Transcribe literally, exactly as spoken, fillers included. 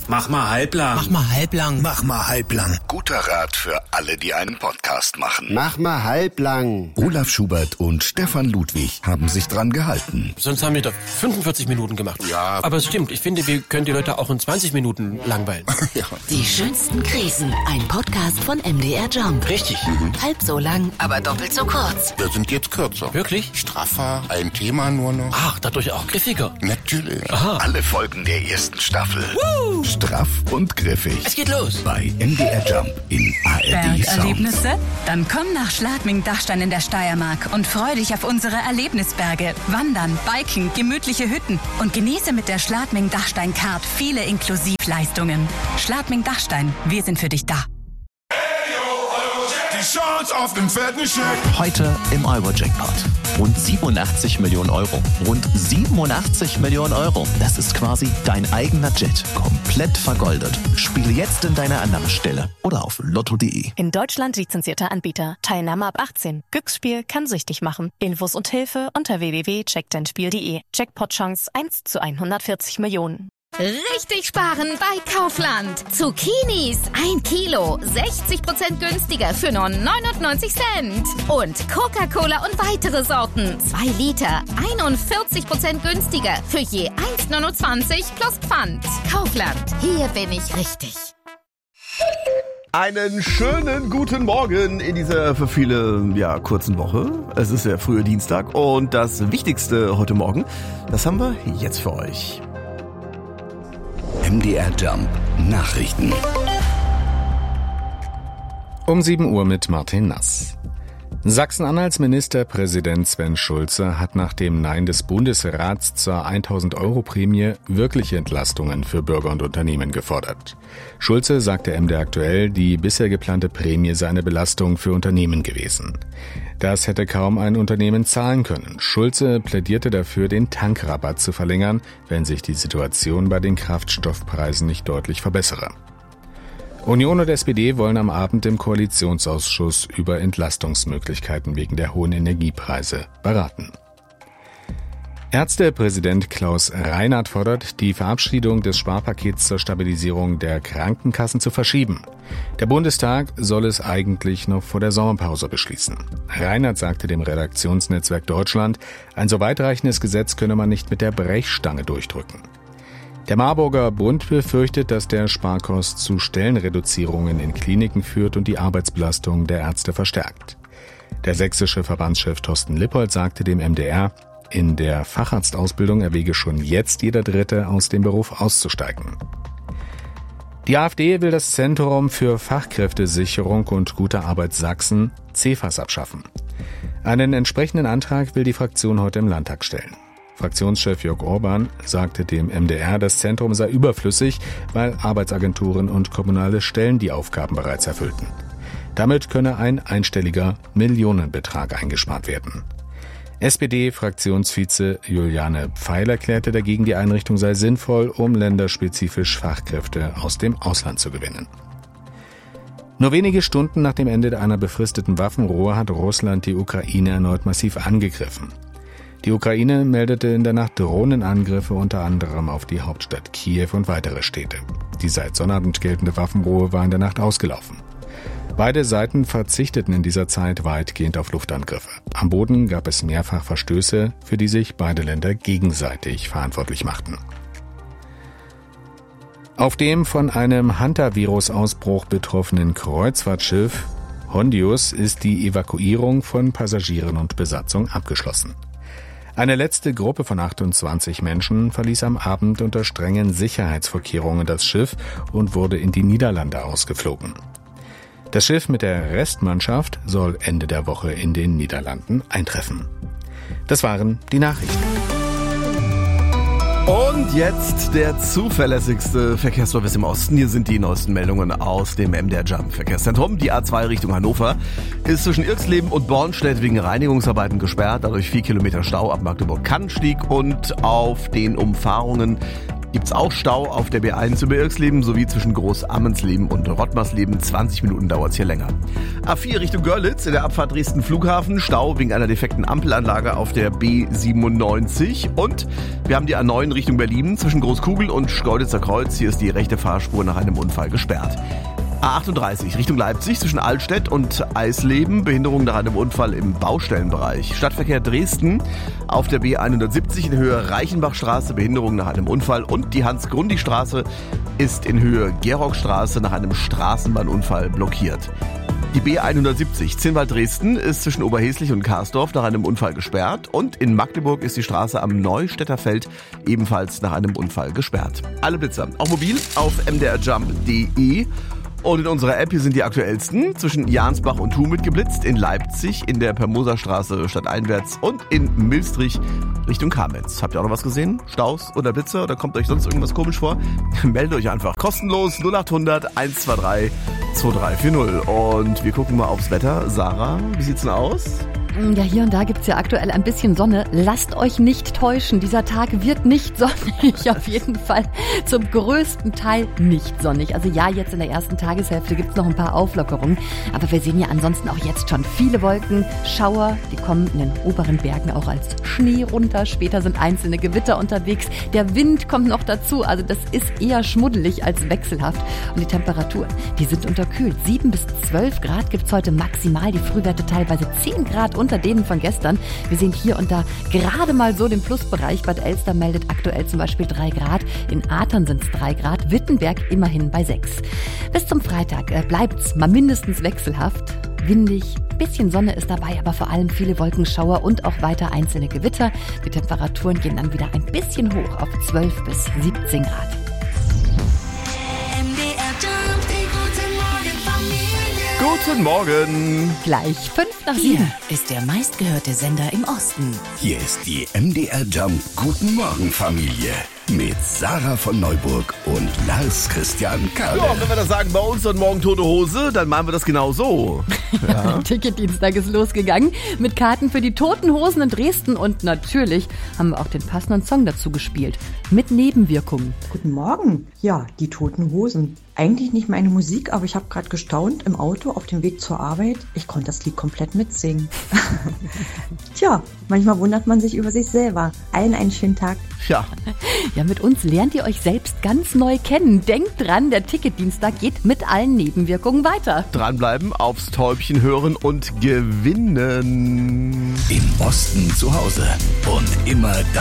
Mach mal halblang. Mach mal halblang. Mach mal halblang. Guter Rat für alle, die einen Podcast machen. Mach mal halblang. Olaf Schubert und Stefan Ludwig haben sich dran gehalten. Sonst haben wir doch fünfundvierzig Minuten gemacht. Ja. Aber es stimmt, ich finde, wir können die Leute auch in zwanzig Minuten langweilen. Ja. Die schönsten Krisen. Ein Podcast von M D R Jump. Richtig. Mhm. Halb so lang, aber doppelt so kurz. Wir sind jetzt kürzer. Wirklich? Straffer, ein Thema nur noch. Ach, dadurch auch griffiger. Natürlich. Aha. Alle Folgen der ersten Staffel. Woo! Straff und griffig. Es geht los. Bei M D R Jump in A R D Sound. Bergerlebnisse? Dann komm nach Schladming-Dachstein in der Steiermark und freu dich auf unsere Erlebnisberge. Wandern, Biken, gemütliche Hütten und genieße mit der Schladming-Dachstein-Card viele Inklusivleistungen. Schladming-Dachstein, wir sind für dich da. Die Chance auf den fetten Scheck. Heute im Euro-Jackpot. Rund siebenundachtzig Millionen Euro. Rund siebenundachtzig Millionen Euro. Das ist quasi dein eigener Jet. Komplett vergoldet. Spiele jetzt in deiner Annahmestelle oder auf lotto punkt de. In Deutschland lizenzierter Anbieter. Teilnahme ab achtzehn. Glücksspiel kann süchtig machen. Infos und Hilfe unter w w w punkt check dein spiel punkt de. Jackpot-Chance eins zu hundertvierzig Millionen. Richtig sparen bei Kaufland. Zucchinis, ein Kilo, sechzig Prozent günstiger für nur neunundneunzig Cent. Und Coca-Cola und weitere Sorten, zwei Liter, einundvierzig Prozent günstiger für je eins Komma neunundzwanzig plus Pfand. Kaufland, hier bin ich richtig. Einen schönen guten Morgen in dieser für viele ja, kurzen Woche. Es ist der frühe Dienstag und das Wichtigste heute Morgen, das haben wir jetzt für euch. M D R Jump Nachrichten. Um sieben Uhr mit Martin Nass. Sachsen-Anhalts Ministerpräsident Sven Schulze hat nach dem Nein des Bundesrats zur tausend-Euro-Prämie wirkliche Entlastungen für Bürger und Unternehmen gefordert. Schulze sagte M D R aktuell, die bisher geplante Prämie sei eine Belastung für Unternehmen gewesen. Das hätte kaum ein Unternehmen zahlen können. Schulze plädierte dafür, den Tankrabatt zu verlängern, wenn sich die Situation bei den Kraftstoffpreisen nicht deutlich verbessere. Union und S P D wollen am Abend im Koalitionsausschuss über Entlastungsmöglichkeiten wegen der hohen Energiepreise beraten. Ärztepräsident Klaus Reinhardt fordert, die Verabschiedung des Sparpakets zur Stabilisierung der Krankenkassen zu verschieben. Der Bundestag soll es eigentlich noch vor der Sommerpause beschließen. Reinhardt sagte dem Redaktionsnetzwerk Deutschland, ein so weitreichendes Gesetz könne man nicht mit der Brechstange durchdrücken. Der Marburger Bund befürchtet, dass der Sparkurs zu Stellenreduzierungen in Kliniken führt und die Arbeitsbelastung der Ärzte verstärkt. Der sächsische Verbandschef Thorsten Lippold sagte dem M D R, in der Facharztausbildung erwäge schon jetzt jeder Dritte, aus dem Beruf auszusteigen. Die AfD will das Zentrum für Fachkräftesicherung und gute Arbeit Sachsen, C E F A S, abschaffen. Einen entsprechenden Antrag will die Fraktion heute im Landtag stellen. Fraktionschef Jörg Orban sagte dem M D R, das Zentrum sei überflüssig, weil Arbeitsagenturen und kommunale Stellen die Aufgaben bereits erfüllten. Damit könne ein einstelliger Millionenbetrag eingespart werden. S P D-Fraktionsvize Juliane Pfeil erklärte dagegen, die Einrichtung sei sinnvoll, um länderspezifisch Fachkräfte aus dem Ausland zu gewinnen. Nur wenige Stunden nach dem Ende einer befristeten Waffenruhe hat Russland die Ukraine erneut massiv angegriffen. Die Ukraine meldete in der Nacht Drohnenangriffe unter anderem auf die Hauptstadt Kiew und weitere Städte. Die seit Sonnabend geltende Waffenruhe war in der Nacht ausgelaufen. Beide Seiten verzichteten in dieser Zeit weitgehend auf Luftangriffe. Am Boden gab es mehrfach Verstöße, für die sich beide Länder gegenseitig verantwortlich machten. Auf dem von einem Hantavirus-Ausbruch betroffenen Kreuzfahrtschiff Hondius ist die Evakuierung von Passagieren und Besatzung abgeschlossen. Eine letzte Gruppe von achtundzwanzig Menschen verließ am Abend unter strengen Sicherheitsvorkehrungen das Schiff und wurde in die Niederlande ausgeflogen. Das Schiff mit der Restmannschaft soll Ende der Woche in den Niederlanden eintreffen. Das waren die Nachrichten. Und jetzt der zuverlässigste Verkehrsservice im Osten. Hier sind die neuesten Meldungen aus dem M D R Jump Verkehrszentrum. Die A zwei Richtung Hannover ist zwischen Irxleben und Bornstedt wegen Reinigungsarbeiten gesperrt. Dadurch vier Kilometer Stau ab Magdeburg-Kannstieg und auf den Umfahrungen Gibt's auch Stau auf der B eins über Irxleben sowie zwischen Groß-Ammensleben und Rottmarsleben. zwanzig Minuten dauert's hier länger. A vier Richtung Görlitz in der Abfahrt Dresden Flughafen. Stau wegen einer defekten Ampelanlage auf der B siebenundneunzig. Und wir haben die A neun Richtung Berlin zwischen Großkugel und Schkeuditzer Kreuz. Hier ist die rechte Fahrspur nach einem Unfall gesperrt. A achtunddreißig Richtung Leipzig zwischen Altstedt und Eisleben. Behinderung nach einem Unfall im Baustellenbereich. Stadtverkehr Dresden auf der B hundertsiebzig in Höhe Reichenbachstraße. Behinderung nach einem Unfall. Und die Hans-Grundig-Straße ist in Höhe Gerockstraße nach einem Straßenbahnunfall blockiert. Die B hundertsiebzig Zinnwald-Dresden ist zwischen Oberheslich und Karsdorf nach einem Unfall gesperrt. Und in Magdeburg ist die Straße am Neustädter Feld ebenfalls nach einem Unfall gesperrt. Alle Blitzer, auch mobil, auf m d r jump punkt d e. Und in unserer App hier sind die aktuellsten. Zwischen Jansbach und Thun geblitzt, in Leipzig, in der Permoserstraße stadteinwärts und in Milstrich Richtung Kamenz. Habt ihr auch noch was gesehen? Staus oder Blitzer? Oder kommt euch sonst irgendwas komisch vor? Meldet euch einfach kostenlos null acht hundert eins zwei drei zwei drei vier null. Und wir gucken mal aufs Wetter. Sarah, wie sieht's denn aus? Ja, hier und da gibt's ja aktuell ein bisschen Sonne. Lasst euch nicht täuschen, dieser Tag wird nicht sonnig, auf jeden Fall zum größten Teil nicht sonnig. Also ja, jetzt in der ersten Tageshälfte gibt's noch ein paar Auflockerungen, aber wir sehen ja ansonsten auch jetzt schon viele Wolken, Schauer, die kommen in den oberen Bergen auch als Schnee runter. Später sind einzelne Gewitter unterwegs, der Wind kommt noch dazu, also das ist eher schmuddelig als wechselhaft. Und die Temperaturen, die sind unterkühlt. sieben bis zwölf Grad gibt's heute maximal, die Frühwerte teilweise zehn Grad unter denen von gestern. Wir sehen hier und da gerade mal so den Plusbereich. Bad Elster meldet aktuell zum Beispiel drei Grad. In Athern sind es drei Grad. Wittenberg immerhin bei sechs. Bis zum Freitag äh, bleibt's mal mindestens wechselhaft. Windig, bisschen Sonne ist dabei, aber vor allem viele Wolkenschauer und auch weiter einzelne Gewitter. Die Temperaturen gehen dann wieder ein bisschen hoch auf zwölf bis siebzehn Grad. Guten Morgen. Gleich fünf nach Hier sieben. ist der meistgehörte Sender im Osten. Hier ist die M D R Jump Guten Morgen Familie mit Sarah von Neuburg und Lars Christian Kade. Ja, wenn wir das sagen, bei uns und morgen tote Hose, dann machen wir das genau so. Ja. Ticketdienstag ist losgegangen mit Karten für die Toten Hosen in Dresden und natürlich haben wir auch den passenden Song dazu gespielt. Mit Nebenwirkungen. Guten Morgen. Ja, die Toten Hosen. Eigentlich nicht meine Musik, aber ich habe gerade gestaunt im Auto auf dem Weg zur Arbeit. Ich konnte das Lied komplett mitsingen. Tja, manchmal wundert man sich über sich selber. Allen einen schönen Tag. Ja. Ja, mit uns lernt ihr euch selbst ganz neu kennen. Denkt dran, der Ticketdienstag geht mit allen Nebenwirkungen weiter. Dranbleiben, aufs Täubchen hören und gewinnen. Im Osten zu Hause und immer da.